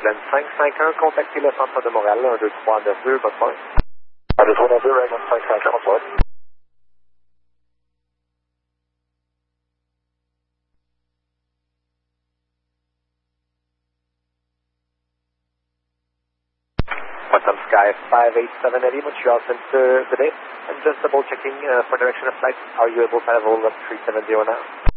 Glen 551, contactez le centre de Montréal, 12392, bonne soirée. 12392, Raglan 551, bonne soirée. Quantum Sky 587 Eddie, Montreal Center, good day. I'm just double checking for direction of flight. Are you able to have all of 370 now?